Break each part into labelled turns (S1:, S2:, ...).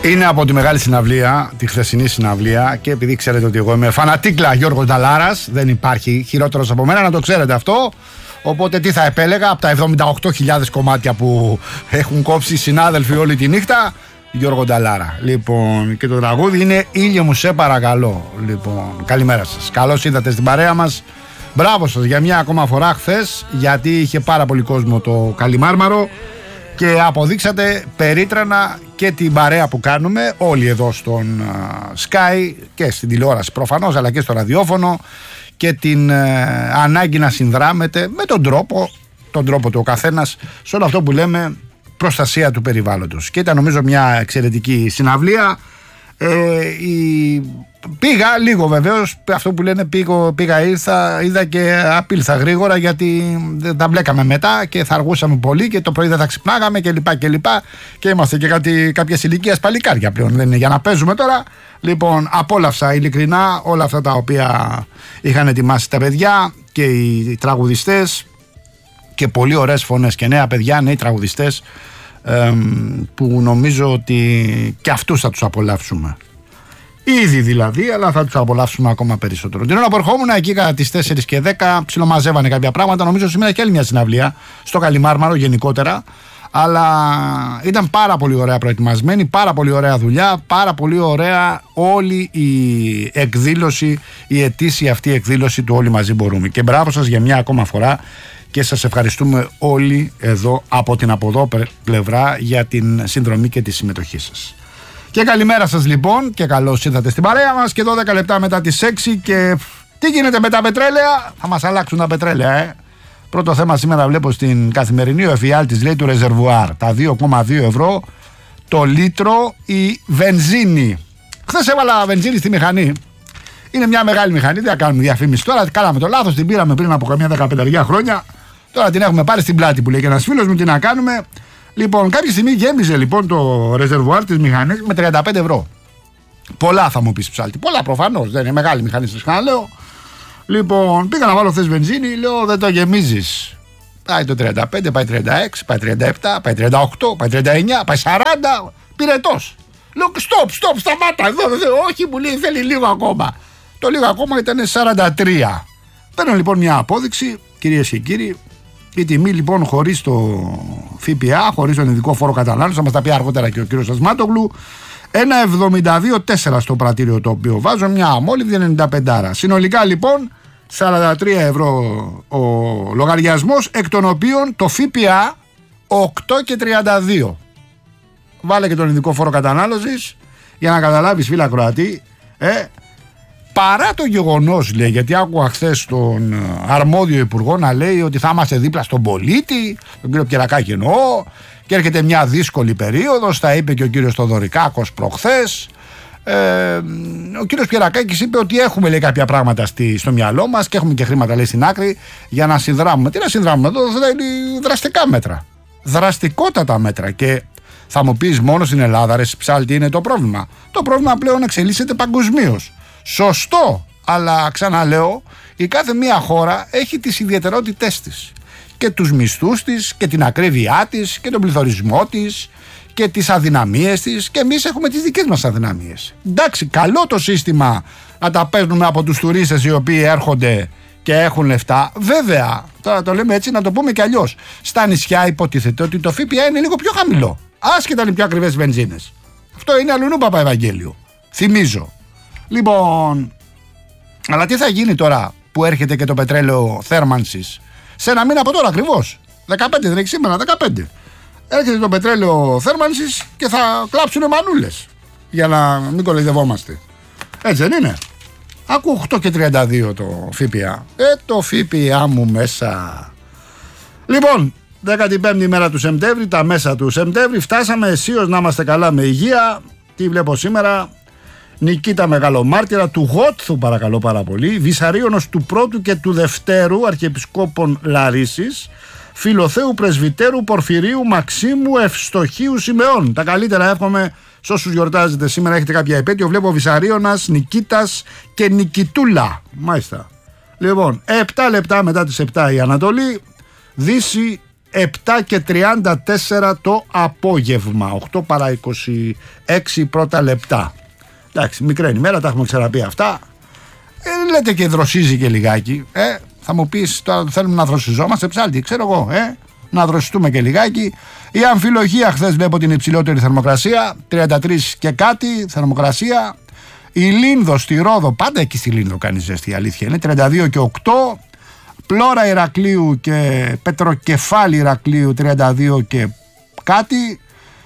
S1: Είναι από τη μεγάλη συναυλία, τη χθεσινή συναυλία, και επειδή ξέρετε ότι εγώ είμαι φανατίκλα Γιώργος Νταλάρας, δεν υπάρχει χειρότερος από μένα, να το ξέρετε αυτό. Οπότε τι θα επέλεγα από τα 78.000 κομμάτια που έχουν κόψει οι συνάδελφοι όλη τη νύχτα, Γιώργο Νταλάρα. Λοιπόν, και το τραγούδι είναι «Ήλιο μου σε παρακαλώ». Λοιπόν, καλημέρα σας. Καλώς ήρθατε στην παρέα μας. Μπράβο σας για μια ακόμα φορά χθες, γιατί είχε πάρα πολύ κόσμο το Καλιμάρμαρο και αποδείξατε περίτρανα και την παρέα που κάνουμε όλοι εδώ στον Sky και στην τηλεόραση προφανώς, αλλά και στο ραδιόφωνο, και την ανάγκη να συνδράμετε με τον τρόπο του ο καθένας σε όλο αυτό που λέμε προστασία του περιβάλλοντος. Και ήταν νομίζω μια εξαιρετική συναυλία. Πήγα λίγο βεβαίως, αυτό που λένε πήγα ήρθα, είδα και απήλθα γρήγορα, γιατί δεν τα μπλέκαμε μετά και θα αργούσαμε πολύ και το πρωί δεν θα ξυπνάγαμε κλπ. Και είμαστε και κάποιες ηλικίες παλικάρια πλέον, δεν είναι για να παίζουμε τώρα. Λοιπόν, απόλαυσα ειλικρινά όλα αυτά τα οποία είχαν ετοιμάσει τα παιδιά και οι τραγουδιστές, και πολύ ωραίες φωνές και νέα παιδιά, νέοι τραγουδιστές, που νομίζω ότι και αυτούς θα τους απολαύσουμε. Ήδη δηλαδή, αλλά θα τους απολαύσουμε ακόμα περισσότερο. Την ώρα που ερχόμουν εκεί κατά τις 4 και 10, ψιλομαζεύανε κάποια πράγματα. Νομίζω σήμερα και άλλη μια συναυλία στο Καλιμάρμαρο γενικότερα. Αλλά ήταν πάρα πολύ ωραία προετοιμασμένη, πάρα πολύ ωραία δουλειά, πάρα πολύ ωραία όλη η εκδήλωση, η ετήσια αυτή εκδήλωση του Όλοι Μαζί Μπορούμε. Και μπράβο σας για μια ακόμα φορά. Και σας ευχαριστούμε όλοι εδώ από την από εδώ πλευρά για την συνδρομή και τη συμμετοχή σας. Και καλημέρα σας λοιπόν και καλώς ήρθατε στην παρέα μας, και 12 λεπτά μετά τις 6. Και τι γίνεται με τα πετρέλαια? Θα μας αλλάξουν τα πετρέλαια, Πρώτο θέμα σήμερα βλέπω στην καθημερινή, ο εφιάλτης λέει του ρεζερβουάρ, τα 2,2 ευρώ το λίτρο η βενζίνη. Χθες έβαλα βενζίνη στη μηχανή. Είναι μια μεγάλη μηχανή, δεν κάνουμε διαφήμιση τώρα. Κάναμε το λάθος, την πήραμε πριν από καμιά 15 χρόνια. Τώρα την έχουμε πάρει στην πλάτη, που λέει και ένας φίλος μου, τι να κάνουμε. Λοιπόν, κάποια στιγμή γέμιζε λοιπόν το ρεζερβουάρ της μηχανής με 35 ευρώ. Πολλά θα μου πεις, ψάλτη. Πολλά προφανώς, δεν είναι μεγάλη μηχανή, σας ξαναλέω. Λοιπόν, πήγα να βάλω χθες βενζίνη, λέω δεν το γεμίζεις. Πάει το 35, πάει 36, πάει 37, πάει 38, πάει 39, πάει 40. Πυρετός. Λέω stop, σταμάτα εδώ. Όχι, μου λέει θέλει λίγο ακόμα. Το λίγο ακόμα ήταν 43. Παίρνω λοιπόν μια απόδειξη, κυρίες και κύριοι. Η τιμή λοιπόν χωρίς το ΦΠΑ, χωρίς τον ειδικό φόρο κατανάλωσης, θα μας τα πει αργότερα και ο κύριος Ασμάτογλου, 1,72 στο πρατήριο το οποίο βάζω, μια αμόλυβδη 95. Συνολικά λοιπόν 43 ευρώ ο λογαριασμός, εκ των οποίων το ΦΠΑ 8,32. Βάλε και τον ειδικό φόρο κατανάλωσης για να καταλάβεις, φίλα Κροατή, παρά το γεγονός, λέει, γιατί άκουγα χθες τον αρμόδιο υπουργό να λέει ότι θα είμαστε δίπλα στον πολίτη, τον κύριο Πιερακάκη εννοώ, και έρχεται μια δύσκολη περίοδος, τα είπε και ο κύριος Θοδωρικάκος προχθές. Ο κύριος Πιερακάκης είπε ότι έχουμε, λέει, κάποια πράγματα στο μυαλό μας και έχουμε και χρήματα, λέει, στην άκρη για να συνδράμουμε. Τι να συνδράμουμε εδώ? Είναι δραστικά μέτρα, δραστικότατα μέτρα. Και θα μου πεις, μόνο στην Ελλάδα, ρε ψάλτη, είναι το πρόβλημα? Το πρόβλημα πλέον εξελίσσεται παγκοσμίως. Σωστό, αλλά ξαναλέω, η κάθε μία χώρα έχει τις ιδιαιτερότητές της και τους μισθούς της και την ακρίβειά της και τον πληθωρισμό της και τις αδυναμίες της, και εμείς έχουμε τις δικές μας αδυναμίες. Εντάξει, καλό το σύστημα να τα παίρνουμε από τους τουρίστες οι οποίοι έρχονται και έχουν λεφτά. Βέβαια, τώρα το λέμε έτσι, να το πούμε και αλλιώς. Στα νησιά υποτίθεται ότι το ΦΠΑ είναι λίγο πιο χαμηλό, άσχετα είναι πιο ακριβές βενζίνες. Αυτό είναι αλλουνού Παπαευαγγέλιο, θυμίζω. Λοιπόν, αλλά τι θα γίνει τώρα που έρχεται και το πετρέλαιο θέρμανσης? Σε ένα μήνα από τώρα ακριβώς, 15 δεν έχει σήμερα, 15. Έρχεται το πετρέλαιο θέρμανσης και θα κλάψουνε μανούλες, για να μην κοροϊδευόμαστε. Έτσι δεν είναι? Ακούω 8,32 το ΦΠΑ. Το ΦΠΑ μου μέσα. Λοιπόν, 15η μέρα του Σεπτέμβρη, τα μέσα του Σεπτέμβρη, φτάσαμε. Αισίως να είμαστε καλά με υγεία. Τι βλέπω σήμερα? Νικήτα Μεγαλομάρτυρα του Γότθου, παρακαλώ πάρα πολύ, Βυσαρίωνος του πρώτου και του δευτέρου αρχιεπισκόπων Λαρίσης, Φιλοθέου Πρεσβυτέρου Πορφυρίου Μαξίμου Ευστοχίου Σιμεών. Τα καλύτερα εύχομαι σε όσους γιορτάζετε σήμερα, έχετε κάποια επέτειο. Βλέπω Βυσαρίωνας, Νικήτας και Νικητούλα. Μάλιστα. Λοιπόν, 7 λεπτά μετά τις 7 η Ανατολή, Δύση 7:34 το απόγευμα, 8 παρά 26 πρώτα λεπτά. Εντάξει, μικρή ημέρα, τα έχουμε ξαναπεί αυτά. Λέτε και δροσίζει και λιγάκι. Θα μου πεις, τώρα θέλουμε να δροσιζόμαστε ψάλτη, ξέρω εγώ, να δροσιστούμε και λιγάκι. Η Αμφιλοχία χθες βλέπω την υψηλότερη θερμοκρασία, 33 και κάτι θερμοκρασία. Η Λίνδο στη Ρόδο, πάντα εκεί στη Λίνδο κάνει ζέστη, η αλήθεια είναι, 32 και 8. Πλώρα Ηρακλείου και Πετροκεφάλι Ηρακλείου 32 και κάτι.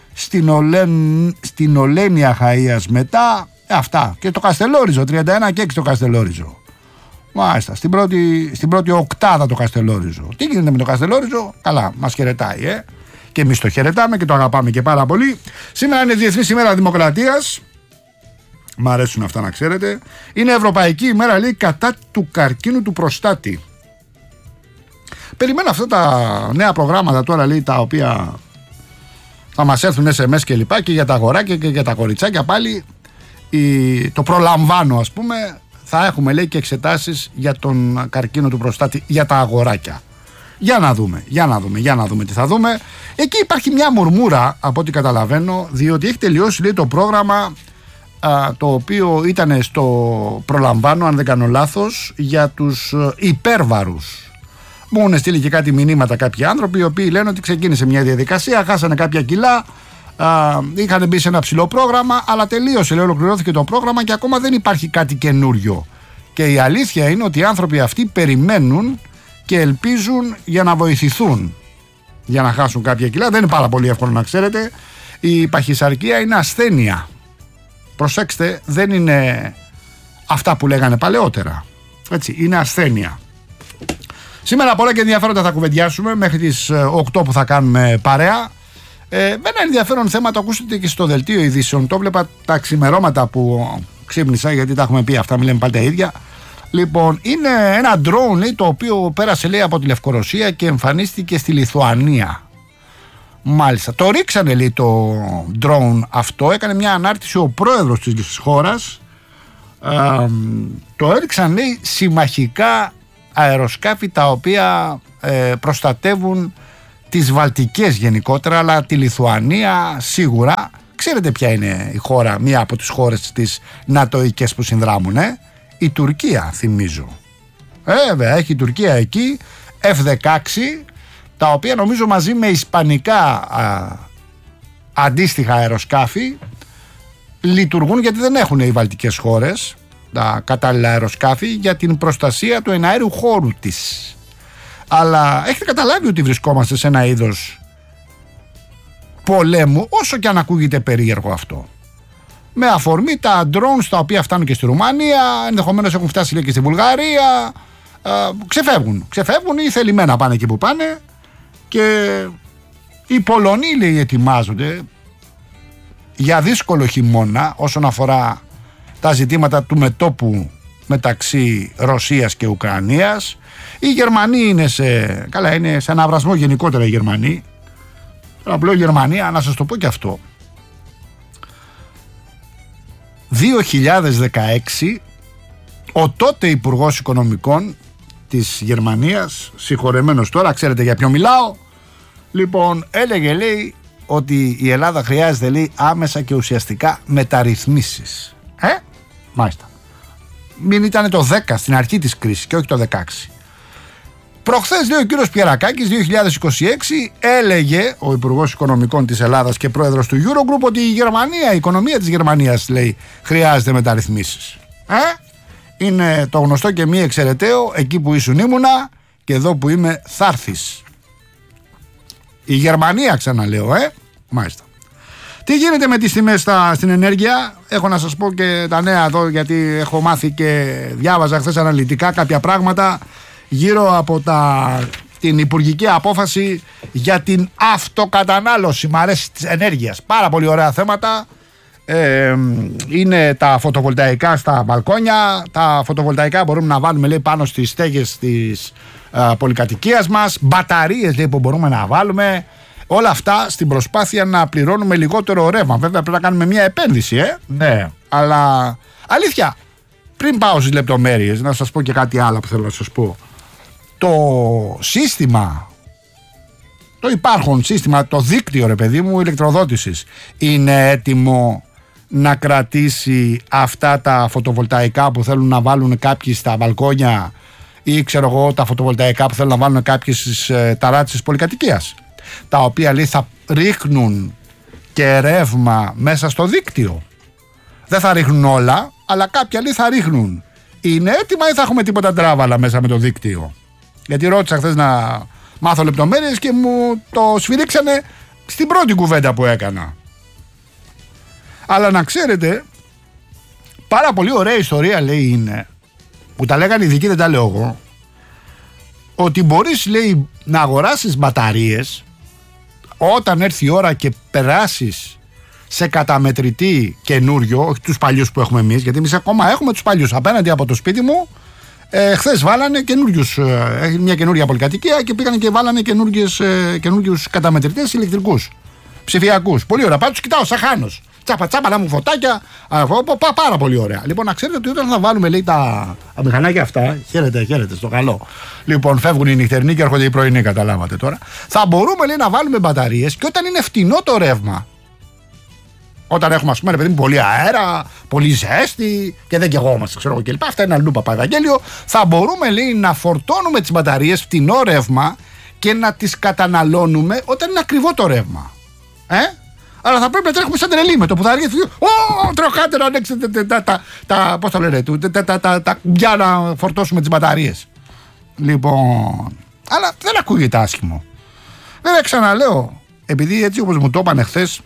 S1: Στην Ολένια Χαΐας μετά. Αυτά. Και το Καστελόριζο 31 και 6 το Καστελόριζο. Μάλιστα. Στην πρώτη οκτάδα το Καστελόριζο. Τι γίνεται με το Καστελόριζο? Καλά, μας χαιρετάει, Και εμείς το χαιρετάμε και το αγαπάμε και πάρα πολύ. Σήμερα είναι Διεθνής ημέρα Δημοκρατίας. Μ' αρέσουν αυτά να ξέρετε. Είναι Ευρωπαϊκή ημέρα, λέει, κατά του καρκίνου του προστάτη. Περιμένω αυτά τα νέα προγράμματα τώρα, λέει, τα οποία θα μας έρθουν SMS και λοιπά, και για τα αγοράκια και για τα κοριτσάκια πάλι. Το προλαμβάνω, ας πούμε. Θα έχουμε, λέει, και εξετάσεις για τον καρκίνο του προστάτη για τα αγοράκια. Για να δούμε τι θα δούμε. Εκεί υπάρχει μια μουρμούρα, από ό,τι καταλαβαίνω, διότι έχει τελειώσει, λέει, το πρόγραμμα το οποίο ήταν στο προλαμβάνω, αν δεν κάνω λάθος, για τους υπέρβαρους. Μου έχουν στείλει και κάτι μηνύματα κάποιοι άνθρωποι, οι οποίοι λένε ότι ξεκίνησε μια διαδικασία, χάσανε κάποια κιλά, είχαν μπει σε ένα ψηλό πρόγραμμα, αλλά τελείωσε, λέει, ολοκληρώθηκε το πρόγραμμα και ακόμα δεν υπάρχει κάτι καινούριο. Και η αλήθεια είναι ότι οι άνθρωποι αυτοί περιμένουν και ελπίζουν για να βοηθηθούν για να χάσουν κάποια κιλά. Δεν είναι πάρα πολύ εύκολο, να ξέρετε. Η παχυσαρκία είναι ασθένεια. Προσέξτε, δεν είναι αυτά που λέγανε παλαιότερα. Έτσι, είναι ασθένεια. Σήμερα πολλά και ενδιαφέροντα θα κουβεντιάσουμε μέχρι τις 8 που θα κάνουμε παρέα. Με ένα ενδιαφέρον θέμα, το ακούσατε και στο δελτίο ειδήσεων. Το βλέπα τα ξημερώματα που ξύπνησα, γιατί τα έχουμε πει αυτά, μην λέμε πάλι τα ίδια. Λοιπόν, είναι ένα drone, λέει, το οποίο πέρασε, λέει, από τη Λευκορωσία και εμφανίστηκε στη Λιθουανία. Μάλιστα. Το ρίξανε, λέει, το drone αυτό. Έκανε μια ανάρτηση ο πρόεδρος της χώρας. Το έριξαν, λέει, συμμαχικά αεροσκάφη τα οποία προστατεύουν τις Βαλτικές γενικότερα, αλλά τη Λιθουανία σίγουρα. Ξέρετε ποια είναι η χώρα, μία από τις χώρες τις νατοικές που συνδράμουν, η Τουρκία, θυμίζω. Βέβαια, έχει η Τουρκία εκεί F-16, τα οποία νομίζω μαζί με ισπανικά αντίστοιχα αεροσκάφη λειτουργούν, γιατί δεν έχουν οι βαλτικές χώρες τα κατάλληλα αεροσκάφη για την προστασία του εναέριου χώρου της. Αλλά έχετε καταλάβει ότι βρισκόμαστε σε ένα είδος πολέμου, όσο και αν ακούγεται περίεργο αυτό. Με αφορμή τα drones τα οποία φτάνουν και στη Ρουμανία, ενδεχομένως έχουν φτάσει, λέει, και στη Βουλγαρία. Ξεφεύγουν ή θελημένα πάνε εκεί που πάνε. Και οι Πολωνοί, λέει, ετοιμάζονται για δύσκολο χειμώνα όσον αφορά τα ζητήματα του μετώπου μεταξύ Ρωσίας και Ουκρανίας. Οι Γερμανοί είναι σε αναβρασμό γενικότερα οι Γερμανοί. Απλό Γερμανία, να σας το πω και αυτό. 2016 ο τότε Υπουργός Οικονομικών της Γερμανίας, συγχωρεμένος τώρα, ξέρετε για ποιο μιλάω, λοιπόν, έλεγε, λέει, ότι η Ελλάδα χρειάζεται, λέει, άμεσα και ουσιαστικά μεταρρυθμίσεις. Μάλιστα. Μην ήταν το 10 στην αρχή της κρίσης και όχι το 16. Προχθές, λέει, ο κύριος Πιερακάκης, 2026, έλεγε ο Υπουργός Οικονομικών της Ελλάδας και πρόεδρος του Eurogroup ότι η οικονομία της Γερμανίας, λέει, χρειάζεται μεταρρυθμίσεις. Είναι το γνωστό και μη εξαιρεταίο, εκεί που ήσουν ήμουνα και εδώ που είμαι θα έρθεις. Η Γερμανία, ξαναλέω, μάλιστα. Τι γίνεται με τις τιμές στην ενέργεια? Έχω να σας πω και τα νέα εδώ, γιατί έχω μάθει και διάβαζα χθες αναλυτικά κάποια πράγματα γύρω από την υπουργική απόφαση για την αυτοκατανάλωση, μ' αρέσει, της ενέργειας. Πάρα πολύ ωραία θέματα. Είναι τα φωτοβολταϊκά στα μπαλκόνια. Τα φωτοβολταϊκά μπορούμε να βάλουμε, λέει, πάνω στις στέγες της πολυκατοικίας μας. Μπαταρίες, λέει, που μπορούμε να βάλουμε. Όλα αυτά στην προσπάθεια να πληρώνουμε λιγότερο ρεύμα. Βέβαια πρέπει να κάνουμε μια επένδυση, ναι. Αλλά αλήθεια, πριν πάω στις λεπτομέρειες, να σας πω και κάτι άλλο που θέλω να σας πω. Το σύστημα το υπάρχον σύστημα, το δίκτυο ρε παιδί μου ηλεκτροδότησης είναι έτοιμο να κρατήσει αυτά τα φωτοβολταϊκά που θέλουν να βάλουν κάποιοι στα μπαλκόνια ή ξέρω εγώ τα φωτοβολταϊκά που θέλουν να βάλουν κάποιοι στις ταράτσες της πολυκατοικίας, τα οποία λέει θα ρίχνουν και ρεύμα μέσα στο δίκτυο. Δεν θα ρίχνουν όλα, αλλά κάποια λέει θα ρίχνουν. Είναι έτοιμα ή θα έχουμε τίποτα τράβαλα μέσα με το δίκτυο? Γιατί ρώτησα χθες να μάθω λεπτομέρειες και μου το σφυρίξανε στην πρώτη κουβέντα που έκανα. Αλλά να ξέρετε, πάρα πολύ ωραία ιστορία λέει είναι, που τα λέγανε οι ειδικοί, δεν τα λέω εγώ, ότι μπορείς λέει να αγοράσεις μπαταρίες όταν έρθει η ώρα και περάσεις σε καταμετρητή καινούριο, όχι τους παλιούς που έχουμε εμείς, γιατί εμείς ακόμα έχουμε τους παλιούς. Απέναντι από το σπίτι μου, χθες βάλανε καινούριους, μια καινούρια πολυκατοικία και πήγανε και βάλανε καινούριους καταμετρητές ηλεκτρικούς, ψηφιακούς. Πολύ ωραία. Πάντως κοιτάω σαν χάνος. Τσάπα να μου φωτάκια. Πάρα πολύ ωραία. Λοιπόν, να ξέρετε ότι όταν θα βάλουμε λέει τα μηχανάκια αυτά. Χαίρετε, στο καλό. Λοιπόν, φεύγουν οι νυχτερινοί και έρχονται οι πρωινοί, καταλάβατε τώρα. Θα μπορούμε λέει να βάλουμε μπαταρίες και όταν είναι φτηνό το ρεύμα. Όταν έχουμε, ας πούμε, παιδί μου, πολύ αέρα, πολύ ζέστη και δεν καιγόμαστε, ξέρω εγώ κλπ. Αυτά είναι αλλού Παπαδαγγέλιο. Θα μπορούμε, λέει, να φορτώνουμε τις μπαταρίες φτηνό ρεύμα και να τις καταναλώνουμε όταν είναι ακριβό το ρεύμα. Αλλά θα πρέπει να τρέχουμε σαν τρελή με το που θα αργήσει. Τροχάτε να ανοίξετε τα. Πώς το λένε, τα για να φορτώσουμε τις μπαταρίες. Λοιπόν. Αλλά δεν ακούγεται άσχημο. Βέβαια, ξαναλέω, επειδή έτσι όπως μου το είπαν χθες,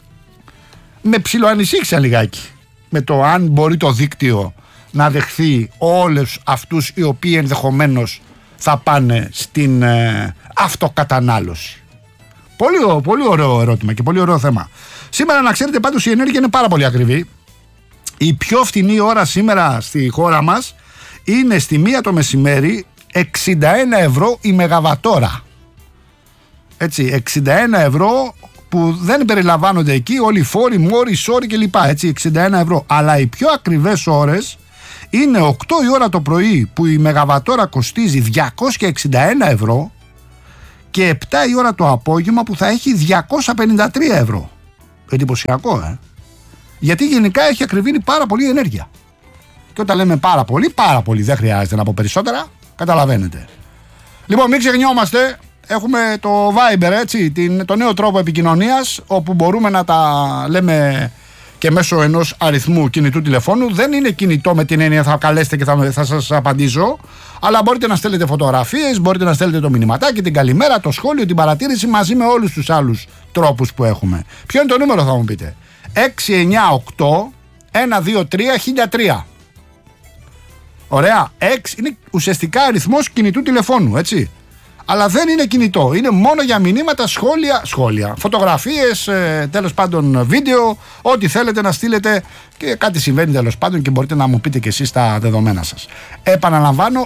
S1: με ψιλοανησύχησα λιγάκι με το αν μπορεί το δίκτυο να δεχθεί όλους αυτούς οι οποίοι ενδεχομένως θα πάνε στην αυτοκατανάλωση. Πολύ ωραίο ερώτημα και πολύ ωραίο θέμα. Σήμερα να ξέρετε πάντως η ενέργεια είναι πάρα πολύ ακριβή. Η πιο φτηνή ώρα σήμερα στη χώρα μας είναι στη 1 το μεσημέρι 61 ευρώ η μεγαβατόρα. Έτσι, 61 ευρώ που δεν περιλαμβάνονται εκεί όλοι οι φόροι, μόροι, σόροι κλπ. Έτσι, 61 ευρώ. Αλλά οι πιο ακριβές ώρες είναι 8 η ώρα το πρωί που η μεγαβατόρα κοστίζει 261 ευρώ και 7 η ώρα το απόγευμα που θα έχει 253 ευρώ. Εντυπωσιακό, Γιατί γενικά έχει ακριβήνει πάρα πολύ η ενέργεια. Και όταν λέμε πάρα πολύ, δεν χρειάζεται να πω περισσότερα, καταλαβαίνετε. Λοιπόν, μην ξεχνιόμαστε, έχουμε το Viber, έτσι, το νέο τρόπο επικοινωνίας, όπου μπορούμε να τα λέμε και μέσω ενός αριθμού κινητού τηλεφώνου. Δεν είναι κινητό με την έννοια θα καλέσετε και θα σας απαντήσω, αλλά μπορείτε να στέλνετε φωτογραφίες, μπορείτε να στέλνετε το μηνυματάκι, την καλημέρα, το σχόλιο, την παρατήρηση μαζί με όλους τους άλλους τρόπους που έχουμε. Ποιο είναι το νούμερο, θα μου πείτε? 698-123-1003. Ωραία. 6 είναι ουσιαστικά αριθμός κινητού τηλεφώνου, έτσι. Αλλά δεν είναι κινητό. Είναι μόνο για μηνύματα, σχόλια, φωτογραφίες, τέλος πάντων βίντεο, ό,τι θέλετε να στείλετε και κάτι συμβαίνει τέλος πάντων και μπορείτε να μου πείτε και εσείς τα δεδομένα σας. Επαναλαμβάνω,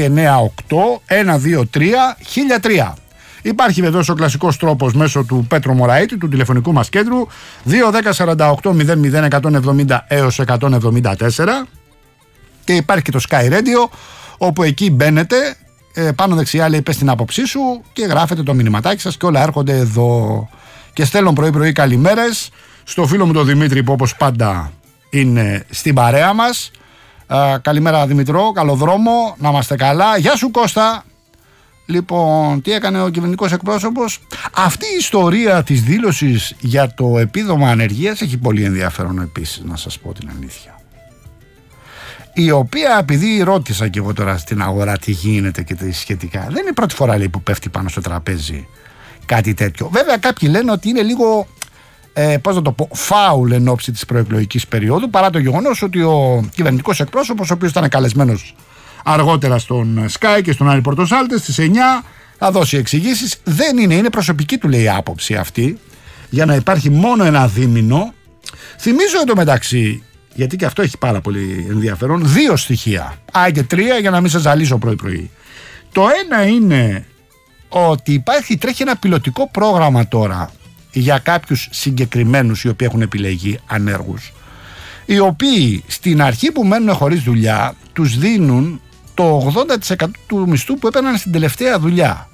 S1: 698-123-1003. Υπάρχει βεβαίως ο κλασικός τρόπος μέσω του Πέτρο Μωραήτη, του τηλεφωνικού μας κέντρου, 210-48-00-170 έως 174, και υπάρχει και το Sky Radio, όπου εκεί μπαίνετε, πάνω δεξιά λέει πες την άποψή σου και γράφετε το μηνυματάκι σας και όλα έρχονται εδώ. Και στέλνω πρωί καλημέρες στο φίλο μου τον Δημήτρη που όπως πάντα είναι στην παρέα μας. Καλημέρα Δημητρό, καλό δρόμο, να είμαστε καλά. Γεια σου Κώστα. Λοιπόν, τι έκανε ο κυβερνητικός εκπρόσωπος? Αυτή η ιστορία της δήλωσης για το επίδομα ανεργίας έχει πολύ ενδιαφέρον επίσης, να σας πω την αλήθεια. Η οποία, επειδή ρώτησα και εγώ τώρα στην αγορά τι γίνεται και τι σχετικά, δεν είναι η πρώτη φορά λέει, που πέφτει πάνω στο τραπέζι κάτι τέτοιο. Βέβαια κάποιοι λένε ότι είναι λίγο πώς να το πω, φάουλ εν ώψη της προεκλογικής περίοδου, παρά το γεγονός ότι ο κυβερνητικός εκπρόσωπος, ο οποίος ήταν καλεσμένος αργότερα στον Sky και στον Άρη Πορτοσάλτε στις 9, θα δώσει εξηγήσεις. Δεν είναι προσωπική του λέει άποψη αυτή, για να υπάρχει μόνο ένα δίμηνο. Θυμίζω εντωμεταξύ, γιατί και αυτό έχει πάρα πολύ ενδιαφέρον, 2 στοιχεία. Και 3 για να μην σας ζαλίσω πρωί-πρωί. Το ένα είναι ότι τρέχει ένα πιλωτικό πρόγραμμα τώρα για κάποιους συγκεκριμένους οι οποίοι έχουν επιλεγεί ανέργους, οι οποίοι στην αρχή που μένουν χωρίς δουλειά τους δίνουν το 80% του μισθού που έπαιρναν στην τελευταία δουλειά.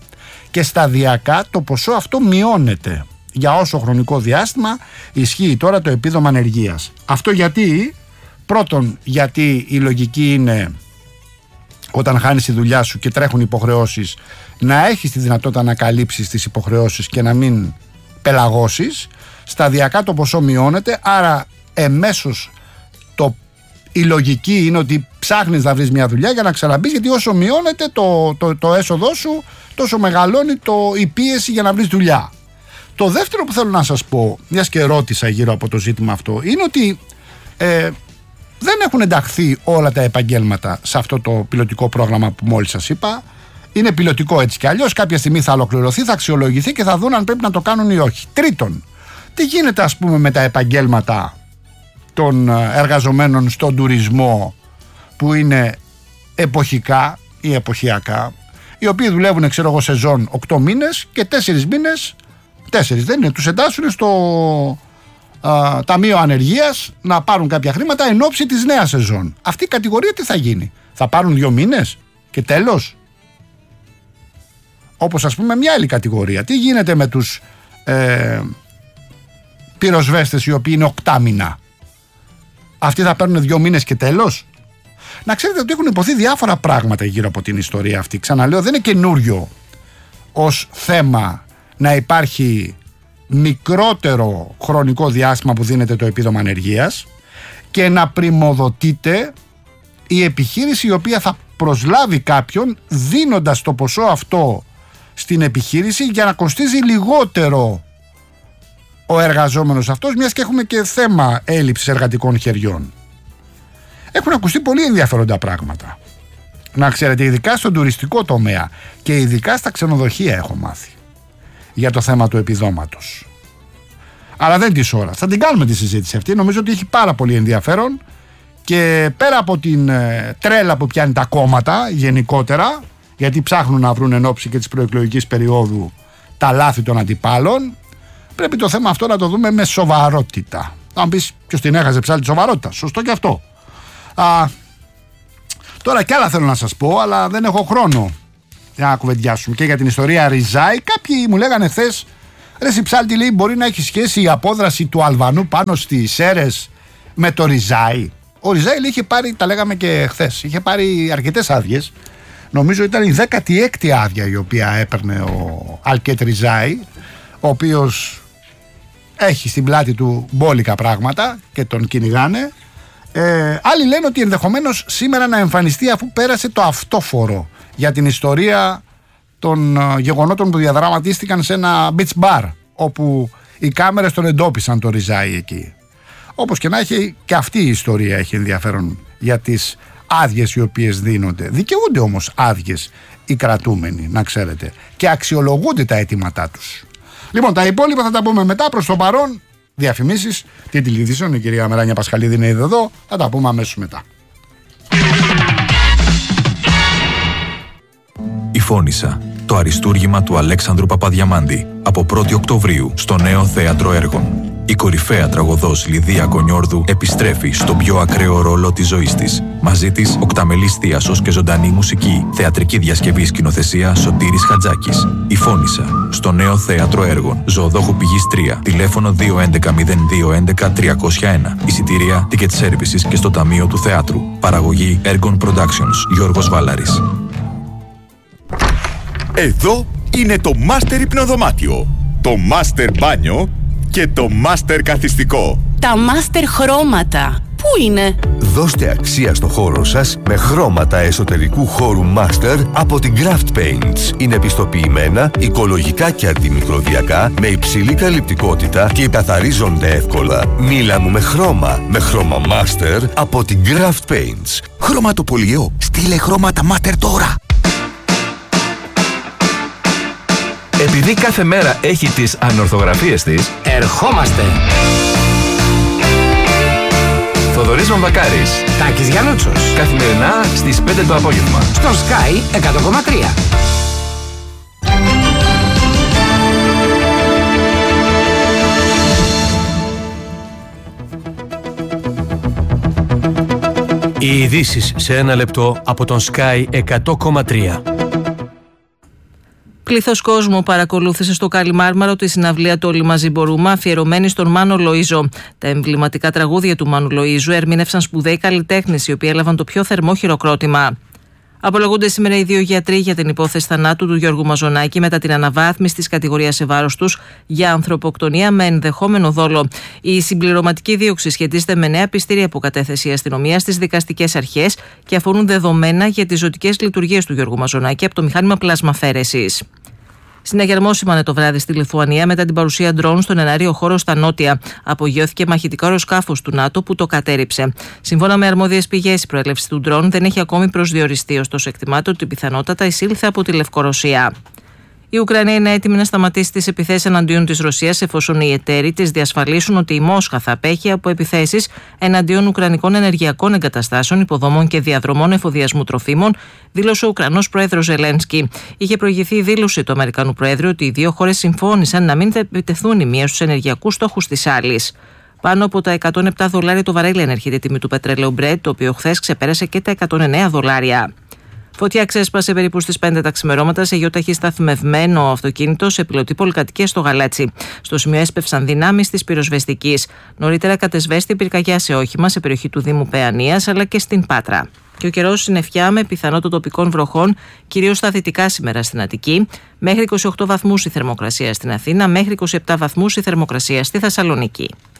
S1: και σταδιακά το ποσό αυτό μειώνεται. Για όσο χρονικό διάστημα ισχύει τώρα το επίδομα ανεργίας. Αυτό γιατί? Πρώτον, γιατί η λογική είναι όταν χάνεις τη δουλειά σου και τρέχουν υποχρεώσεις να έχεις τη δυνατότητα να καλύψεις τις υποχρεώσεις και να μην πελαγώσεις. Σταδιακά το ποσό μειώνεται, άρα εμέσως η λογική είναι ότι ψάχνεις να βρεις μια δουλειά για να ξαναμπείς, γιατί όσο μειώνεται το έσοδό σου, τόσο μεγαλώνει η πίεση για να βρεις δουλειά. Το δεύτερο που θέλω να σας πω, μιας και ρώτησα γύρω από το ζήτημα αυτό, είναι ότι δεν έχουν ενταχθεί όλα τα επαγγέλματα σε αυτό το πιλωτικό πρόγραμμα που μόλις σας είπα. Είναι πιλωτικό έτσι κι αλλιώς, κάποια στιγμή θα ολοκληρωθεί, θα αξιολογηθεί και θα δουν αν πρέπει να το κάνουν ή όχι. Τρίτον, τι γίνεται ας πούμε με τα επαγγέλματα των εργαζομένων στον τουρισμό που είναι εποχικά ή εποχιακά, οι οποίοι δουλεύουν ξέρω εγώ σεζόν 8 μήνες και 4 μήνες, 4 δεν είναι, τους εντάσσουν στο ταμείο ανεργίας να πάρουν κάποια χρήματα εν ώψη της νέας σεζόν. Αυτή η κατηγορία τι θα γίνει? Θα πάρουν 2 μήνες και τέλος? Όπως ας πούμε μια άλλη κατηγορία. Τι γίνεται με τους πυροσβέστες οι οποίοι είναι 8 μήνα? Αυτοί θα παίρνουν 2 μήνες και τέλος? Να ξέρετε ότι έχουν υποθεί διάφορα πράγματα γύρω από την ιστορία αυτή. Ξαναλέω, δεν είναι καινούριο ως θέμα να υπάρχει μικρότερο χρονικό διάστημα που δίνεται το επίδομα ανεργίας και να πριμοδοτείται η επιχείρηση η οποία θα προσλάβει κάποιον δίνοντας το ποσό αυτό στην επιχείρηση για να κοστίζει λιγότερο ο εργαζόμενος αυτός, μιας και έχουμε και θέμα έλλειψης εργατικών χεριών. Έχουν ακουστεί πολύ ενδιαφέροντα πράγματα. Να ξέρετε, ειδικά στον τουριστικό τομέα και ειδικά στα ξενοδοχεία έχω μάθει για το θέμα του επιδόματος. Αλλά δεν της ώρας. Θα την κάνουμε τη συζήτηση αυτή. Νομίζω ότι έχει πάρα πολύ ενδιαφέρον και πέρα από την τρέλα που πιάνει τα κόμματα γενικότερα, γιατί ψάχνουν να βρουν εν ώψη και της προεκλογικής περίοδου τα λάθη των αντιπάλων, πρέπει το θέμα αυτό να το δούμε με σοβαρότητα. Αν πεις ποιος την έχασε ψάλη τη σοβαρότητα, σωστό και αυτό. Τώρα κι άλλα θέλω να σας πω, αλλά δεν έχω χρόνο για να κουβεντιάσουμε και για την ιστορία Ριζάη. Κάποιοι μου λέγανε χθες, ρε Συψάλτη, λέει, μπορεί να έχει σχέση η απόδραση του Αλβανού πάνω στις Σέρρες με το Ριζάη. Ο Ριζάη είχε πάρει, τα λέγαμε και χθες, είχε πάρει αρκετές άδειες. Νομίζω ήταν η 16η άδεια η οποία έπαιρνε ο Αλκέτ Ριζάη, ο οποίος έχει στην πλάτη του μπόλικα πράγματα και τον κυνηγάνε. Άλλοι λένε ότι ενδεχομένως σήμερα να εμφανιστεί αφού πέρασε το αυτόφορο για την ιστορία των γεγονότων που διαδραματίστηκαν σε ένα beach bar, όπου οι κάμερες τον εντόπισαν το Ριζάη εκεί. Όπως και να έχει, και αυτή η ιστορία έχει ενδιαφέρον για τις άδειες οι οποίες δίνονται. Δικαιούνται όμως άδειες οι κρατούμενοι, να ξέρετε, και αξιολογούνται τα αιτήματά τους. Λοιπόν, τα υπόλοιπα θα τα πούμε μετά. Προς το παρόν, διαφημίσεις, τι τηλεοπτήσεων, η κυρία Μεράνια Πασχαλίδη είναι εδώ, θα τα πούμε αμέσως μετά.
S2: Η Φώνισσα, το αριστούργημα του Αλέξανδρου Παπαδιαμάντη, από 1η Οκτωβρίου στο Νέο Θέατρο Έργων. Η κορυφαία τραγωδός Λιδία Κονιόρδου επιστρέφει στον πιο ακραίο ρόλο της ζωής της. Μαζί της, οκταμελής θίασος και ζωντανή μουσική. Θεατρική διασκευή σκηνοθεσία Σωτήρης Χατζάκης. Η Φώνισσα, στο Νέο Θέατρο Έργων. Ζωοδόχου Πηγής 3. Τηλέφωνο 211-0211-301. Εισιτήρια, ticket services και στο Ταμείο του Θεάτρου. Παραγωγή Έργων Productions. Γιώργος Βάλαρης.
S3: Εδώ είναι το Master Υπνοδωμάτιο, το Master Μπάνιο και το Master Καθιστικό.
S4: Τα Master Χρώματα. Πού είναι?
S5: Δώστε αξία στο χώρο σας με χρώματα εσωτερικού χώρου Master από την Craft Paints. Είναι πιστοποιημένα, οικολογικά και αντιμικροβιακά, με υψηλή καλυπτικότητα και καθαρίζονται εύκολα. Μίλα μου με χρώμα Master από την Craft Paints.
S6: Χρωματοπολιό, στείλε χρώματα Master τώρα!
S7: Επειδή κάθε μέρα έχει τις ανορθογραφίες της,
S8: ερχόμαστε!
S7: Θοδωρής Μαμβακάρης,
S8: Τάκης Γιαννούτσος,
S7: καθημερινά στις 5 το απόγευμα,
S8: στο Sky 100,3.
S9: Οι ειδήσεις σε ένα λεπτό από τον Sky 100,3. Πλήθος κόσμου παρακολούθησε στο Καλιμάρμαρο τη συναυλία του Όλοι Μαζί Μπορούμε, αφιερωμένη στον Μάνο Λοΐζο. Τα εμβληματικά τραγούδια του Μάνου Λοΐζου ερμήνευσαν σπουδαίοι καλλιτέχνες, οι οποίοι έλαβαν το πιο θερμό χειροκρότημα. Απολογούνται σήμερα οι δύο γιατροί για την υπόθεση θανάτου του Γιώργου Μαζονάκη μετά την αναβάθμιση της κατηγορίας σε βάρος τους για ανθρωποκτονία με ενδεχόμενο δόλο. Η συμπληρωματική δίωξη σχετίζεται με νέα πιστήρια που κατέθεσε η αστυνομία στις δικαστικές αρχές και αφορούν δεδομένα για τις ζωτικές λειτουργίες του Γιώργου Μαζονάκη από το μηχάνημα πλασμαφέρεσης. Συναγερμό σήμανε το βράδυ στη Λιθουανία μετά την παρουσία ντρόουν στον εναέριο χώρο στα νότια. Απογειώθηκε μαχητικό αεροσκάφος του ΝΑΤΟ που το κατέρριψε. Σύμφωνα με αρμόδιες πηγές, η προέλευση του ντρόουν δεν έχει ακόμη προσδιοριστεί, ωστόσο εκτιμάται ότι πιθανότατα εισήλθε από τη Λευκορωσία. Η Ουκρανία είναι έτοιμη να σταματήσει τις επιθέσεις εναντίον της Ρωσίας εφόσον οι εταίροι της διασφαλίσουν ότι η Μόσχα θα απέχει από επιθέσεις εναντίον ουκρανικών ενεργειακών εγκαταστάσεων, υποδομών και διαδρομών εφοδιασμού τροφίμων, δήλωσε ο Ουκρανός πρόεδρος Ζελένσκι. Είχε προηγηθεί η δήλωση του Αμερικανού Προέδρου ότι οι δύο χώρες συμφώνησαν να μην επιτεθούν η μία στους ενεργειακούς στόχους της άλλης. Πάνω από τα $107 το βαρέλι ανέρχεται η τιμή του πετρελαίου Brent, το οποίο χθες ξεπέρασε και τα $109. Φωτιά ξέσπασε περίπου στις 5 τα ξημερώματα σε γεωταχή σταθμευμένο αυτοκίνητο σε πιλωτή πολυκατοικία στο Γαλάτσι. Στο σημείο έσπευσαν δυνάμεις της πυροσβεστικής. Νωρίτερα κατεσβέστη πυρκαγιά σε όχημα σε περιοχή του Δήμου Παιανίας αλλά και στην Πάτρα. Και ο καιρός συννεφιά με πιθανότητα τοπικών βροχών, κυρίως στα δυτικά σήμερα στην Αττική. Μέχρι 28 βαθμούς η θερμοκρασία στην Αθήνα, μέχρι 27 βαθμούς η θερμοκρασία στη Θεσσαλονίκη.